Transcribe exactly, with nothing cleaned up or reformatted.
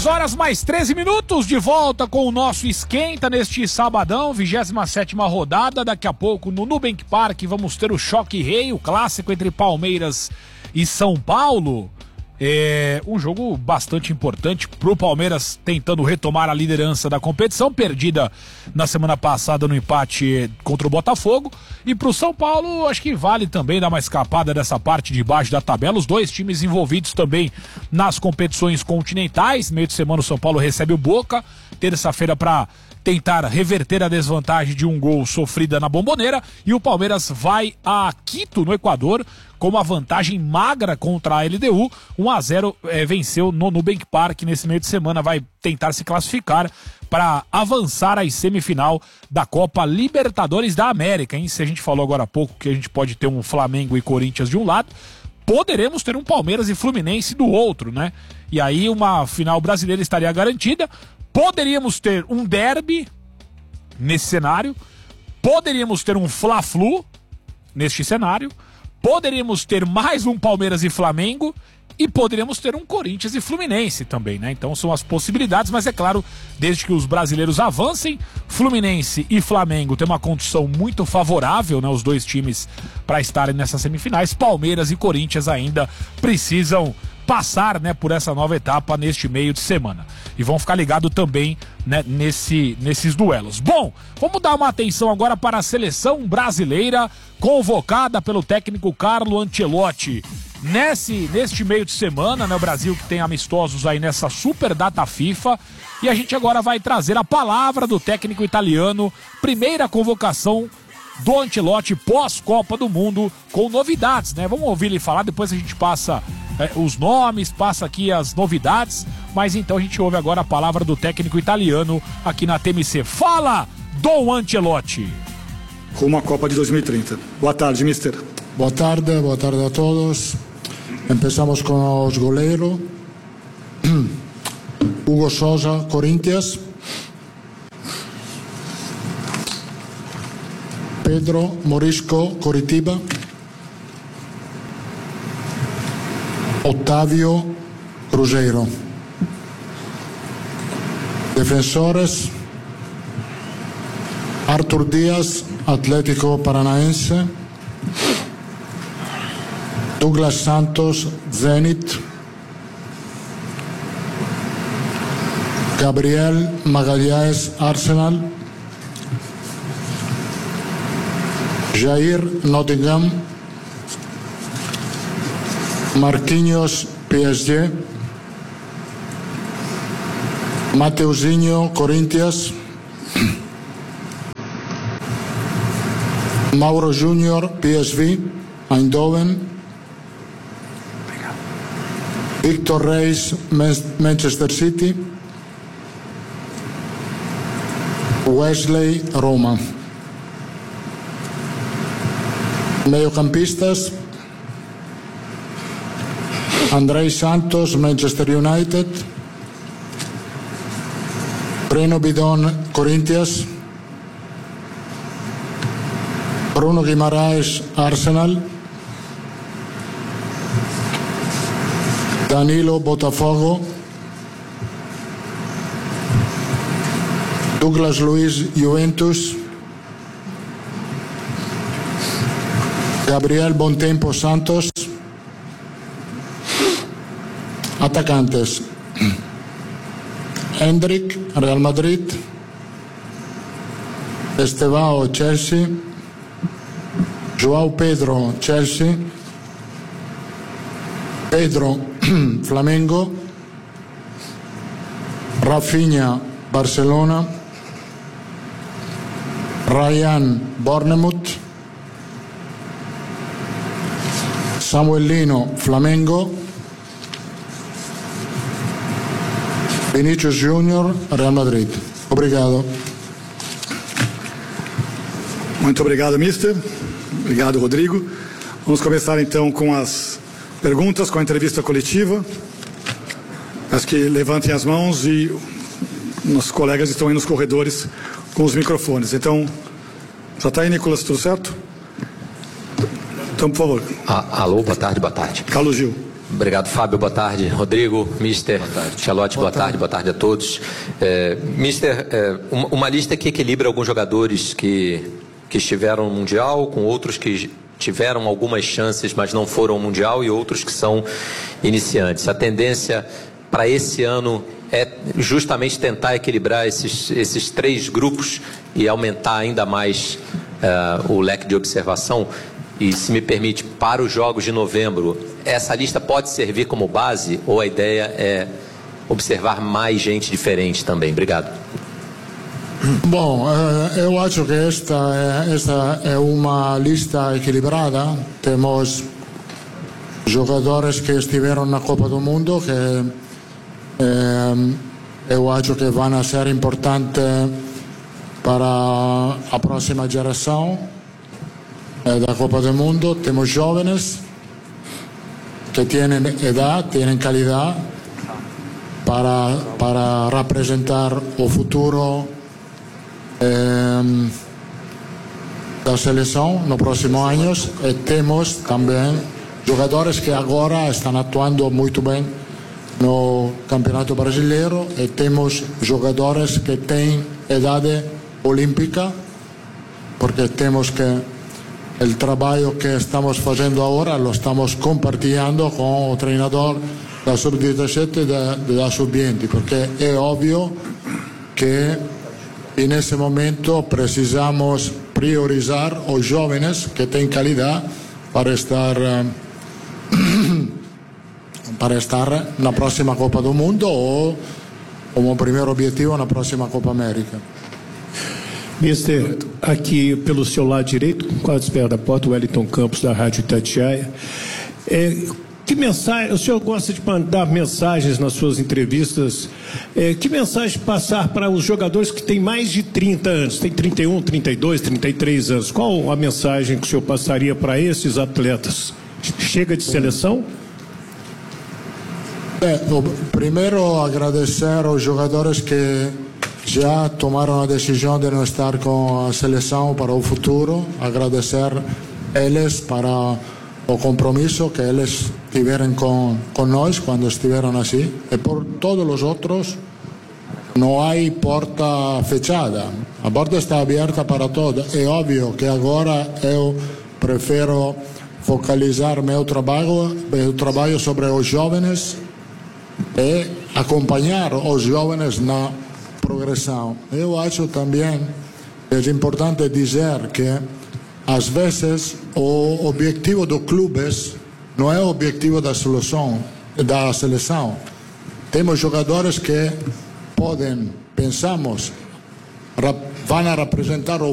horas mais treze minutos, de volta com o nosso Esquenta neste sabadão, vigésima sétima rodada. Daqui a pouco no Nubank Park vamos ter o Choque Rei, o clássico entre Palmeiras e São Paulo. É um jogo bastante importante pro Palmeiras, tentando retomar a liderança da competição, perdida na semana passada no empate contra o Botafogo. E pro São Paulo, acho que vale também dar uma escapada dessa parte de baixo da tabela. Os dois times envolvidos também nas competições continentais. Meio de semana o São Paulo recebe o Boca, terça-feira para tentar reverter a desvantagem de um gol sofrida na Bombonera, e o Palmeiras vai a Quito, no Equador, com uma vantagem magra contra a L D U. um a zero é, venceu no Nubank Park nesse meio de semana, vai tentar se classificar para avançar à semifinal da Copa Libertadores da América, hein? Se a gente falou agora há pouco que a gente pode ter um Flamengo e Corinthians de um lado, poderemos ter um Palmeiras e Fluminense do outro, né? E aí uma final brasileira estaria garantida. Poderíamos ter um derby nesse cenário, poderíamos ter um Fla-Flu neste cenário, poderíamos ter mais um Palmeiras e Flamengo e poderíamos ter um Corinthians e Fluminense também, né? Então são as possibilidades, mas é claro, desde que os brasileiros avancem, Fluminense e Flamengo têm uma condição muito favorável, né? Os dois times para estarem nessas semifinais. Palmeiras e Corinthians ainda precisam passar, né, por essa nova etapa neste meio de semana. E vão ficar ligados também, né, nesse, nesses duelos. Bom, vamos dar uma atenção agora para a seleção brasileira convocada pelo técnico Carlo Ancelotti. Nesse, neste meio de semana, né, o Brasil que tem amistosos aí nessa super data FIFA. E a gente agora vai trazer a palavra do técnico italiano, primeira convocação do Ancelotti pós-Copa do Mundo, com novidades, né? Vamos ouvir ele falar, depois a gente passa é, os nomes, passa aqui as novidades, mas então a gente ouve agora a palavra do técnico italiano aqui na T M C. Fala, Dom Ancelotti! Rumo à Copa de dois mil e trinta. Boa tarde, mister. Boa tarde, boa tarde a todos. Empezamos com os goleiros. Hugo Sousa, Corinthians. Pedro Morisco, Coritiba. Otávio, Cruzeiro. Defensores: Arthur Dias, Atlético Paranaense. Douglas Santos, Zenit. Gabriel Magalhães, Arsenal. Jair, Nottingham. Marquinhos, P S G. Mateuzinho, Corinthians. Mauro Júnior, P S V, Eindhoven. Victor Reis, Manchester City. Wesley, Roma. Mediocampistas: Andrei Santos, Manchester United. Breno Bidon, Corinthians. Bruno Guimaraes, Arsenal. Danilo, Botafogo. Douglas Luiz, Juventus. Gabriel Bontempo, Santos. Atacantes: Hendrick, Real Madrid. Estevao, Chelsea. João Pedro, Chelsea. Pedro, Flamengo. Rafinha, Barcelona. Ryan, Bournemouth. Samuelino, Flamengo. Vinícius Júnior, Real Madrid. Obrigado. Muito obrigado, mister. Obrigado, Rodrigo. Vamos começar então com as perguntas, com a entrevista coletiva. Acho que levantem as mãos e nossos colegas estão aí nos corredores com os microfones. Então, já está aí, Nicolas, tudo certo? Então, por favor. Ah, alô, boa tarde, boa tarde. Carlos Gil. Obrigado, Fábio. Boa tarde. Rodrigo, mister Ancelotti, boa, boa tarde. tarde. Boa tarde a todos. É, mister, é, uma, uma lista que equilibra alguns jogadores que, que estiveram no Mundial, com outros que tiveram algumas chances, mas não foram ao Mundial, e outros que são iniciantes. A tendência para esse ano é justamente tentar equilibrar esses, esses três grupos e aumentar ainda mais uh, o leque de observação. E, se me permite, para os Jogos de novembro, essa lista pode servir como base, ou a ideia é observar mais gente diferente também? Obrigado. Bom, eu acho que esta, esta é uma lista equilibrada. Temos jogadores que estiveram na Copa do Mundo que eh, eu acho que vão ser importantes para a próxima geração eh, da Copa do Mundo. Temos jovens que têm idade, têm qualidade para, para representar o futuro eh, da seleção nos próximos anos. E temos também jogadores que agora estão atuando muito bem no Campeonato Brasileiro, e temos jogadores que têm idade olímpica, porque temos que o trabalho que estamos fazendo agora lo estamos compartilhando com o treinador da sub dezessete e da, da sub vinte, porque é óbvio que nesse momento precisamos priorizar os jovens que têm qualidade para estar para estar na próxima Copa do Mundo, ou como primeiro objetivo na próxima Copa América. Mister, aqui pelo seu lado direito, quase perto da porta, o Wellington Campos, da Rádio Itatiaia. É, que mensagem, o senhor gosta de mandar mensagens nas suas entrevistas, é, que mensagem passar para os jogadores que têm mais de trinta anos, tem trinta e um, trinta e dois, trinta e três anos? Qual a mensagem que o senhor passaria para esses atletas? Chega de seleção? É, primeiro, agradecer aos jogadores que já tomaram a decisão de não estar com a seleção para o futuro. Agradecer eles para o compromisso que eles tiveram com, com nós quando estiveram assim. E por todos os outros, não há porta fechada. A porta está aberta para todos. É óbvio que agora eu prefiro focalizar meu trabalho, meu trabalho sobre os jovens e acompanhar os jovens na progressão. Eu acho também que é importante dizer que às vezes o objetivo dos clubes não é o objetivo da seleção, da seleção. Temos jogadores que podem, pensamos, vão representar o